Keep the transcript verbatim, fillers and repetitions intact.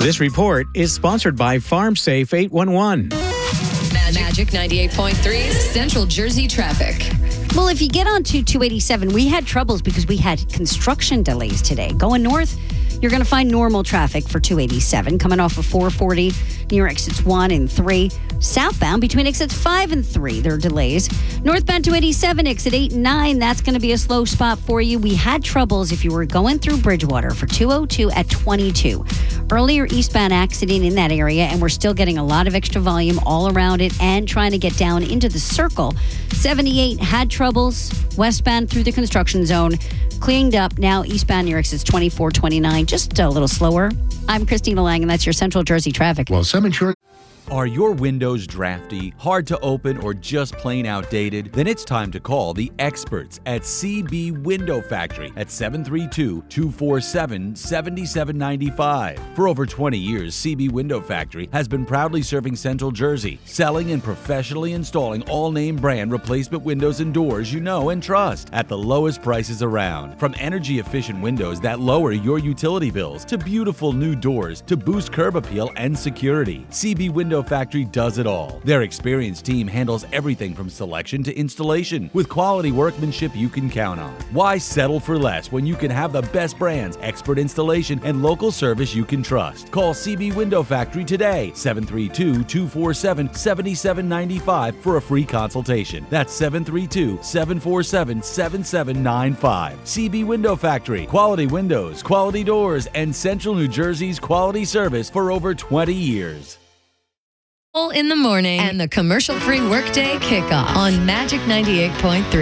This report is sponsored by FarmSafe eight one one. Magic ninety-eight point three Central Jersey traffic. Well, if you get onto two eighty-seven, we had troubles because we had construction delays today. Going north, you're going to find normal traffic for two eighty-seven coming off of four forty near exits one and three. Southbound between exits five and three, there are delays. Northbound two eighty-seven, exit eight and nine, that's going to be a slow spot for you. We had troubles if you were going through Bridgewater for two oh two at twenty-two. Earlier eastbound accident in that area, and we're still getting a lot of extra volume all around it and trying to get down into the circle. seventy-eight had troubles westbound through the construction zone. Cleaned up now eastbound near exits twenty-four, twenty-nine, just a little slower. I'm Christina Lang, and that's your Central Jersey traffic. Well, some insurance. Are your windows drafty, hard to open, or just plain outdated? Then it's time to call the experts at C B Window Factory at seven three two, two four seven, seven seven nine five. For over twenty years, C B Window Factory has been proudly serving Central Jersey, selling and professionally installing all-name brand replacement windows and doors you know and trust at the lowest prices around. From energy-efficient windows that lower your utility bills to beautiful new doors to boost curb appeal and security, C B Window Factory does it all. Their experienced team handles everything from selection to installation with quality workmanship you can count on. Why settle for less when you can have the best brands, expert installation, and local service you can trust? Call C B Window Factory today, seven three two, two four seven, seven seven nine five for a free consultation. That's seven three two, seven four seven, seven seven nine five. C B Window Factory, quality windows, quality doors, and Central New Jersey's quality service for over twenty years. In the morning and the commercial-free workday kickoff on Magic ninety-eight point three.